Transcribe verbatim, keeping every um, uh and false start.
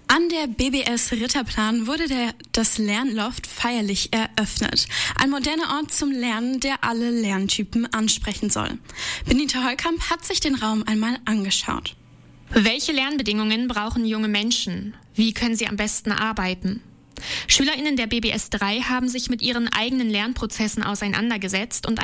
An der B B S Ritterplan wurde der, das Lernloft feierlich eröffnet. Ein moderner Ort zum Lernen, der alle Lerntypen ansprechen soll. Benita Heukamp hat sich den Raum einmal angeschaut. Welche Lernbedingungen brauchen junge Menschen? Wie können sie am besten arbeiten? SchülerInnen der B B S drei haben sich mit ihren eigenen Lernprozessen auseinandergesetzt und